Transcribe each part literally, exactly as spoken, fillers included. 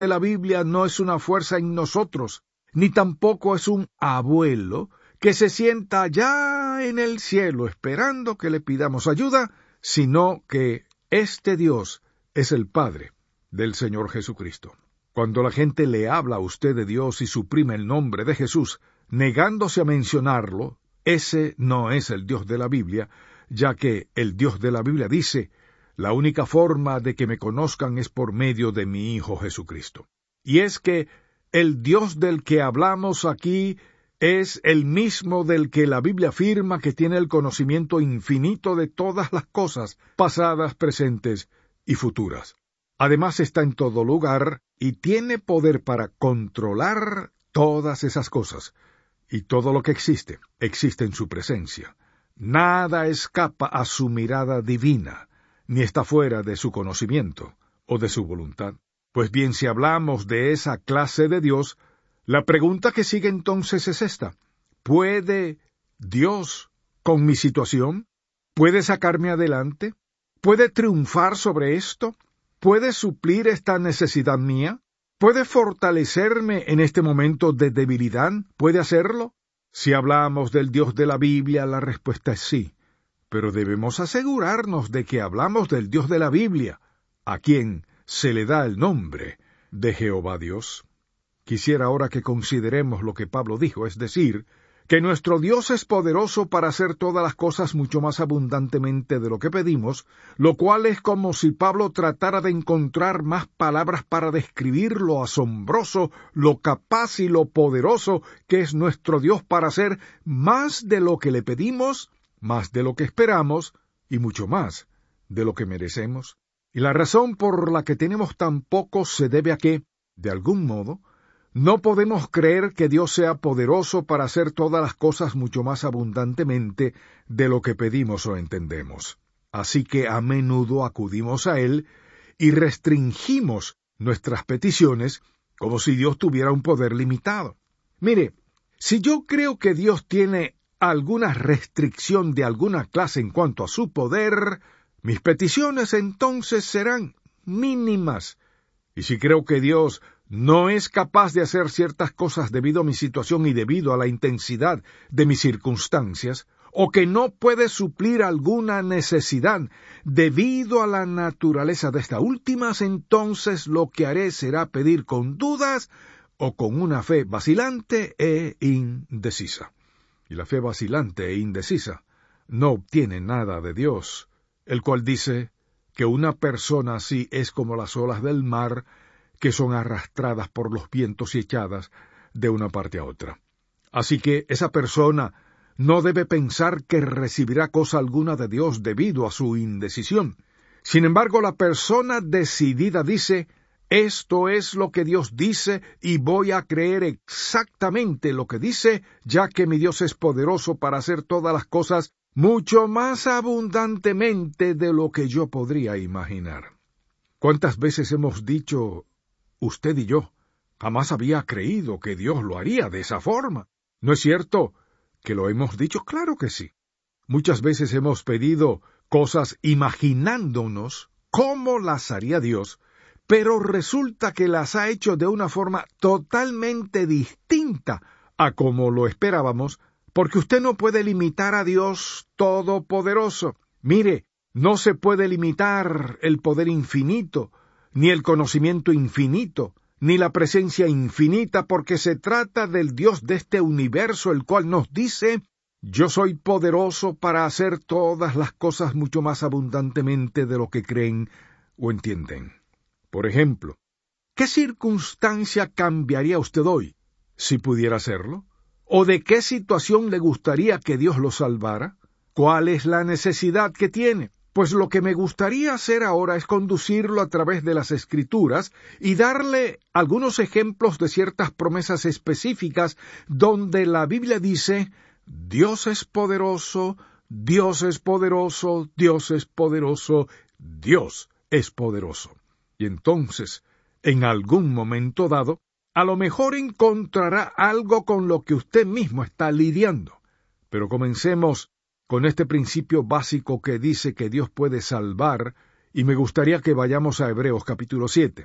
de la Biblia no es una fuerza en nosotros, ni tampoco es un abuelo que se sienta allá en el cielo esperando que le pidamos ayuda, sino que este Dios es el Padre del Señor Jesucristo. Cuando la gente le habla a usted de Dios y suprime el nombre de Jesús, negándose a mencionarlo, ese no es el Dios de la Biblia, ya que el Dios de la Biblia dice: la única forma de que me conozcan es por medio de mi Hijo Jesucristo. Y es que el Dios del que hablamos aquí es el mismo del que la Biblia afirma que tiene el conocimiento infinito de todas las cosas, pasadas, presentes y futuras. Además está en todo lugar y tiene poder para controlar todas esas cosas. Y todo lo que existe, existe en su presencia. Nada escapa a su mirada divina, ni está fuera de su conocimiento o de su voluntad. Pues bien, si hablamos de esa clase de Dios, la pregunta que sigue entonces es esta: ¿puede Dios con mi situación? ¿Puede sacarme adelante? ¿Puede triunfar sobre esto? ¿Puede suplir esta necesidad mía? ¿Puede fortalecerme en este momento de debilidad? ¿Puede hacerlo? Si hablamos del Dios de la Biblia, la respuesta es sí. Pero debemos asegurarnos de que hablamos del Dios de la Biblia, a quien se le da el nombre de Jehová Dios. Quisiera ahora que consideremos lo que Pablo dijo, es decir, que nuestro Dios es poderoso para hacer todas las cosas mucho más abundantemente de lo que pedimos, lo cual es como si Pablo tratara de encontrar más palabras para describir lo asombroso, lo capaz y lo poderoso que es nuestro Dios para hacer más de lo que le pedimos, más de lo que esperamos y mucho más de lo que merecemos. Y la razón por la que tenemos tan poco se debe a que, de algún modo, no podemos creer que Dios sea poderoso para hacer todas las cosas mucho más abundantemente de lo que pedimos o entendemos. Así que a menudo acudimos a Él y restringimos nuestras peticiones como si Dios tuviera un poder limitado. Mire, si yo creo que Dios tiene alguna restricción de alguna clase en cuanto a su poder, mis peticiones entonces serán mínimas. Y si creo que Dios no es capaz de hacer ciertas cosas debido a mi situación y debido a la intensidad de mis circunstancias, o que no puede suplir alguna necesidad debido a la naturaleza de estas últimas, entonces lo que haré será pedir con dudas o con una fe vacilante e indecisa. Y la fe vacilante e indecisa no obtiene nada de Dios, el cual dice que una persona así es como las olas del mar, que son arrastradas por los vientos y echadas de una parte a otra. Así que esa persona no debe pensar que recibirá cosa alguna de Dios debido a su indecisión. Sin embargo, la persona decidida dice: esto es lo que Dios dice y voy a creer exactamente lo que dice, ya que mi Dios es poderoso para hacer todas las cosas mucho más abundantemente de lo que yo podría imaginar. ¿Cuántas veces hemos dicho, usted y yo, jamás había creído que Dios lo haría de esa forma? ¿No es cierto que lo hemos dicho? Claro que sí. Muchas veces hemos pedido cosas imaginándonos cómo las haría Dios, pero resulta que las ha hecho de una forma totalmente distinta a como lo esperábamos, porque usted no puede limitar a Dios Todopoderoso. Mire, no se puede limitar el poder infinito, ni el conocimiento infinito, ni la presencia infinita, porque se trata del Dios de este universo, el cual nos dice: yo soy poderoso para hacer todas las cosas mucho más abundantemente de lo que creen o entienden. Por ejemplo, ¿qué circunstancia cambiaría usted hoy si pudiera hacerlo? ¿O de qué situación le gustaría que Dios lo salvara? ¿Cuál es la necesidad que tiene? Pues lo que me gustaría hacer ahora es conducirlo a través de las Escrituras y darle algunos ejemplos de ciertas promesas específicas donde la Biblia dice: Dios es poderoso, Dios es poderoso, Dios es poderoso, Dios es poderoso. Y entonces, en algún momento dado, a lo mejor encontrará algo con lo que usted mismo está lidiando. Pero comencemos con este principio básico que dice que Dios puede salvar, y me gustaría que vayamos a Hebreos capítulo siete.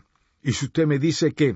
Y si usted me dice que